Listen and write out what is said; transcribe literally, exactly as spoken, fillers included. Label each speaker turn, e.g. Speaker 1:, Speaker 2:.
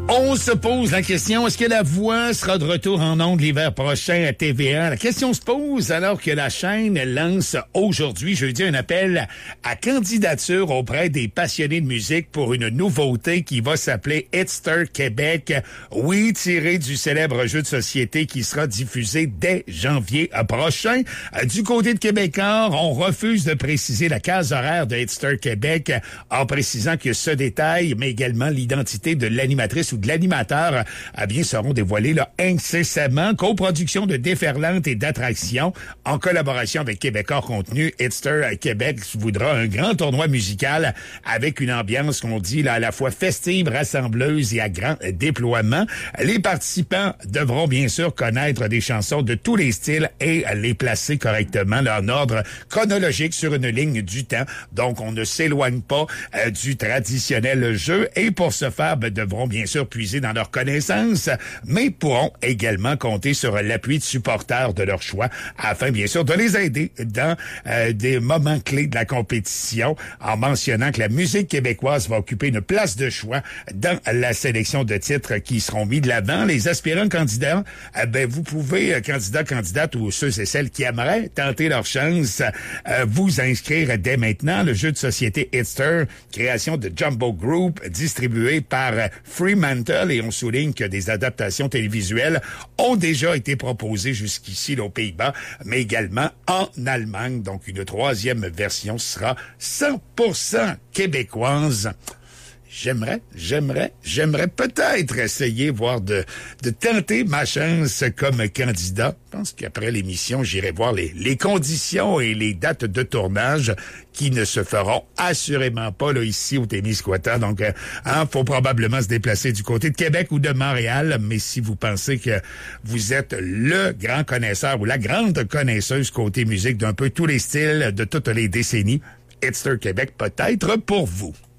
Speaker 1: On se pose la question, est-ce que La Voix sera de retour en ondes l'hiver prochain à T V A? La question se pose alors que la chaîne lance aujourd'hui, jeudi, un appel à candidature auprès des passionnés de musique pour une nouveauté qui va s'appeler Hitster Québec. Oui, tiré du célèbre jeu de société qui sera diffusé dès janvier prochain. Du côté de Québécois, on refuse de préciser la case horaire de Hitster Québec en précisant que ce détail, mais également l'identité de l'animatrice ou de l'animateur, eh bien, seront dévoilés là, incessamment. Coproduction de Déferlante et d'Attraction en collaboration avec Québécois Contenu. Hitster Québec voudra un grand tournoi musical avec une ambiance qu'on dit là, à la fois festive, rassembleuse et à grand déploiement. Les participants devront bien sûr connaître des chansons de tous les styles et les placer correctement là, en ordre chronologique sur une ligne du temps. Donc, on ne s'éloigne pas euh, du traditionnel jeu et pour ce faire, ben, devront bien sûr puiser dans leurs connaissances, mais pourront également compter sur l'appui de supporters de leur choix afin, bien sûr, de les aider dans euh, des moments clés de la compétition en mentionnant que la musique québécoise va occuper une place de choix dans la sélection de titres qui seront mis de l'avant. Les aspirants candidats, euh, ben, vous pouvez, euh, candidats, candidates ou ceux et celles qui aimeraient tenter leur chance, euh, vous inscrire dès maintenant. Le jeu de société Hitster, création de Jumbo Group, distribué par Fremantle, et on souligne que des adaptations télévisuelles ont déjà été proposées jusqu'ici là, aux Pays-Bas, mais également en Allemagne. Donc, une troisième version sera cent pour cent québécoise. J'aimerais, j'aimerais, j'aimerais peut-être essayer, voire de, de tenter ma chance comme candidat. Je pense qu'après l'émission, j'irai voir les, les conditions et les dates de tournage qui ne se feront assurément pas là ici au Témiscouata. Donc, euh, hein, faut probablement se déplacer du côté de Québec ou de Montréal. Mais si vous pensez que vous êtes le grand connaisseur ou la grande connaisseuse côté musique d'un peu tous les styles de toutes les décennies, Hitster Québec peut être pour vous.